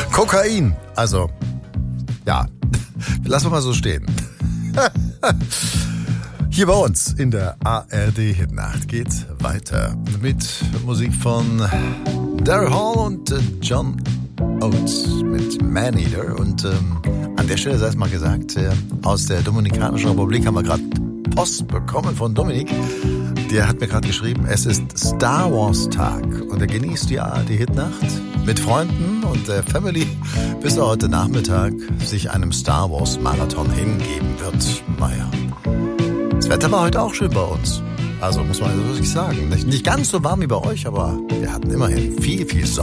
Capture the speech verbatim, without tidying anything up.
Kokain. Also, ja, lassen wir mal so stehen. Hier bei uns in der A R D-Hitnacht geht's weiter mit Musik von Daryl Hall und äh, John Oates mit Man-Eater. Und ähm, an der Stelle sei es mal gesagt, äh, aus der Dominikanischen Republik haben wir gerade Post bekommen von Dominik. Der hat mir gerade geschrieben, es ist Star Wars Tag und er genießt die A R D-Hitnacht mit Freunden und der Family, bis er heute Nachmittag sich einem Star Wars Marathon hingeben wird. Naja, das Wetter war heute auch schön bei uns. Also muss man wirklich sagen, nicht, nicht ganz so warm wie bei euch, aber wir hatten immerhin viel, viel Sonne.